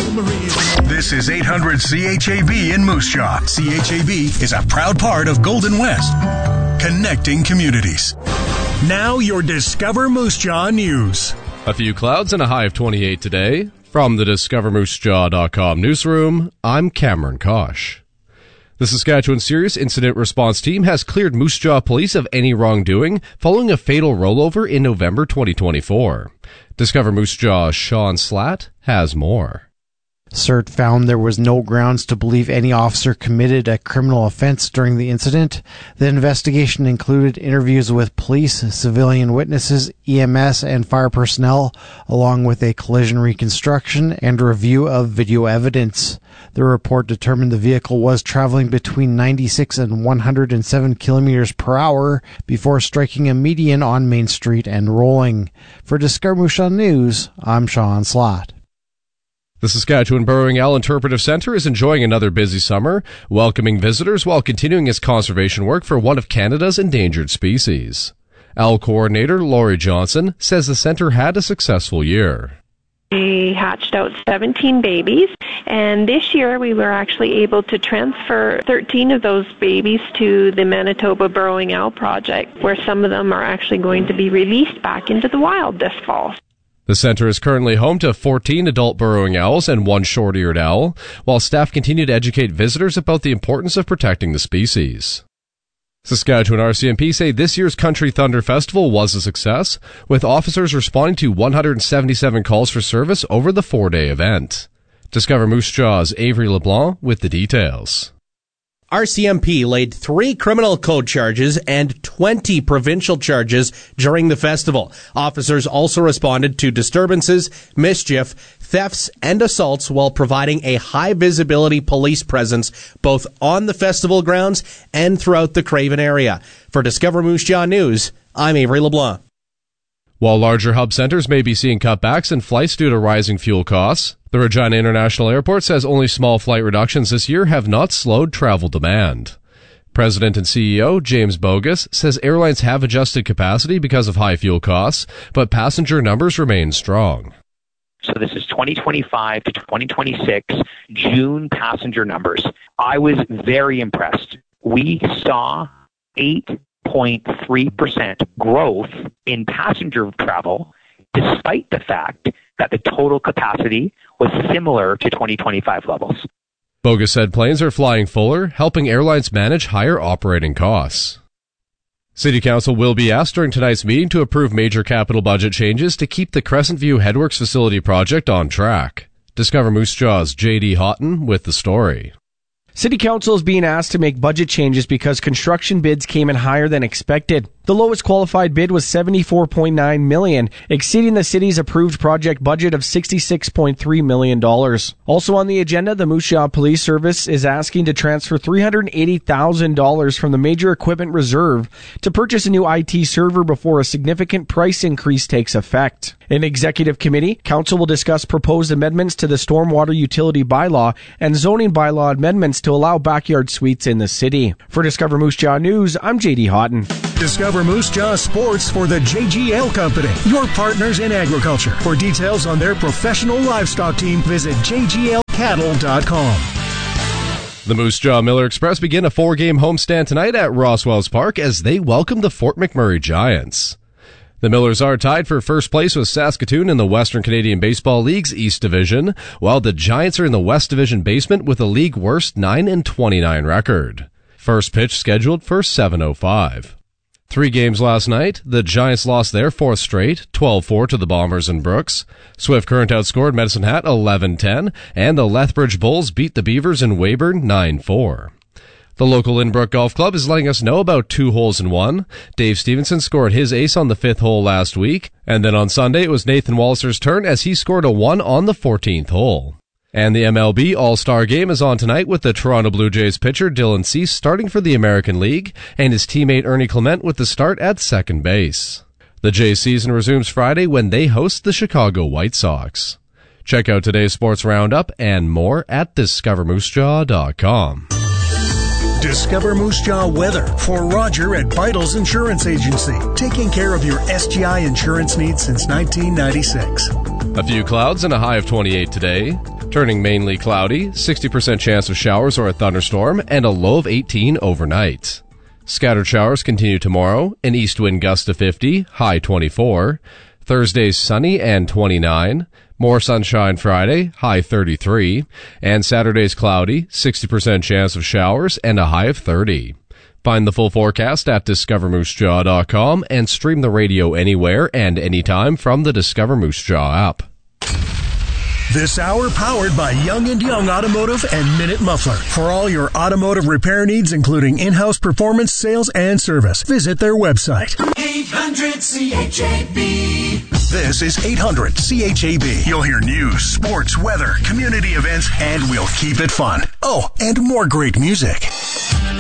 This is 800 CHAB in Moose Jaw. CHAB is a proud part of Golden West, connecting communities. Now your Discover Moose Jaw news. A few clouds and a high of 28 today. From the DiscoverMooseJaw.com newsroom, I'm Cameron Kosh. The Saskatchewan Serious Incident Response Team has cleared Moose Jaw Police of any wrongdoing following a fatal rollover in November 2024. Discover Moose Jaw's Sean Slatt has more. CERT found there was no grounds to believe any officer committed a criminal offense during the incident. The investigation included interviews with police, civilian witnesses, EMS, and fire personnel, along with a collision reconstruction and a review of video evidence. The report determined the vehicle was traveling between 96 and 107 kilometers per hour before striking a median on Main Street and rolling. For Discover Moose Jaw News, I'm Sean Slatt. The Saskatchewan Burrowing Owl Interpretive Centre is enjoying another busy summer, welcoming visitors while continuing its conservation work for one of Canada's endangered species. Owl coordinator Laurie Johnson says the centre had a successful year. We hatched out 17 babies, and this year we were actually able to transfer 13 of those babies to the Manitoba Burrowing Owl Project, where some of them are actually going to be released back into the wild this fall. The centre is currently home to 14 adult burrowing owls and one short-eared owl, while staff continue to educate visitors about the importance of protecting the species. Saskatchewan RCMP say this year's Country Thunder Festival was a success, with officers responding to 177 calls for service over the 4-day event. Discover Moose Jaw's Avery LeBlanc with the details. RCMP laid 3 criminal code charges and 20 provincial charges during the festival. Officers also responded to disturbances, mischief, thefts, and assaults while providing a high-visibility police presence both on the festival grounds and throughout the Craven area. For Discover Moose Jaw News, I'm Avery LeBlanc. While larger hub centers may be seeing cutbacks in flights due to rising fuel costs, the Regina International Airport says only small flight reductions this year have not slowed travel demand. President and CEO James Bogus says airlines have adjusted capacity because of high fuel costs, but passenger numbers remain strong. So this is 2025 to 2026 June passenger numbers. I was very impressed. We saw 8.3% growth in passenger travel, despite the fact that the total capacity was similar to 2025 levels. Bogus said planes are flying fuller, helping airlines manage higher operating costs. City Council will be asked during tonight's meeting to approve major capital budget changes to keep the Crescent View Headworks facility project on track. Discover Moose Jaw's J.D. Houghton with the story. City Council is being asked to make budget changes because construction bids came in higher than expected. The lowest qualified bid was $74.9 million, exceeding the city's approved project budget of $66.3 million. Also on the agenda, the Moose Jaw Police Service is asking to transfer $380,000 from the Major Equipment Reserve to purchase a new IT server before a significant price increase takes effect. In Executive Committee, Council will discuss proposed amendments to the Stormwater Utility Bylaw and zoning bylaw amendments to allow backyard suites in the city. For Discover Moose Jaw News, I'm J.D. Houghton. Discover Moose Jaw Sports for the JGL Company, your partners in agriculture. For details on their professional livestock team, visit jglcattle.com. The Moose Jaw Miller Express begin a 4-game homestand tonight at Roswells Park as they welcome the Fort McMurray Giants. The Millers are tied for first place with Saskatoon in the Western Canadian Baseball League's East Division, while the Giants are in the West Division basement with a league worst 9-29 record. First pitch scheduled for 7:05. 3 games last night. The Giants lost their 4th straight, 12-4 to the Bombers in Brooks. Swift Current outscored Medicine Hat 11-10, and the Lethbridge Bulls beat the Beavers in Weyburn 9-4. The local Lynbrook Golf Club is letting us know about 2 holes in 1. Dave Stevenson scored his ace on the 5th hole last week, and then on Sunday it was Nathan Walliser's turn as he scored a 1 on the 14th hole. And the MLB All-Star Game is on tonight with the Toronto Blue Jays pitcher Dylan Cease starting for the American League and his teammate Ernie Clement with the start at second base. The Jays season resumes Friday when they host the Chicago White Sox. Check out today's sports roundup and more at discovermoosejaw.com. Discover Moose Jaw weather for Roger at Vitals Insurance Agency, taking care of your SGI insurance needs since 1996. A few clouds and a high of 28 today. Turning mainly cloudy, 60% chance of showers or a thunderstorm, and a low of 18 overnight. Scattered showers continue tomorrow, an east wind gust to 50, high 24. Thursday's sunny and 29. More sunshine Friday, high 33. And Saturday's cloudy, 60% chance of showers, and a high of 30. Find the full forecast at discovermoosejaw.com and stream the radio anywhere and anytime from the Discover Moose Jaw app. This hour powered by Young & Young Automotive and Minute Muffler. For all your automotive repair needs, including in-house performance, sales, and service, visit their website. 800-CHAB. This is 800-CHAB. You'll hear news, sports, weather, community events, and we'll keep it fun. Oh, and more great music.